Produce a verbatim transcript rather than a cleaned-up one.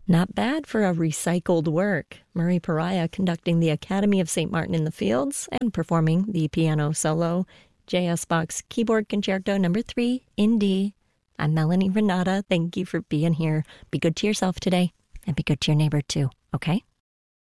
Not bad for a recycled work. Murray Pariah conducting the Academy of Saint Martin in the Fields and performing the piano solo. J S Bach's Keyboard Concerto number three in D. I'm Melanie Renata. Thank you for being here. Be good to yourself today and be good to your neighbor too, okay?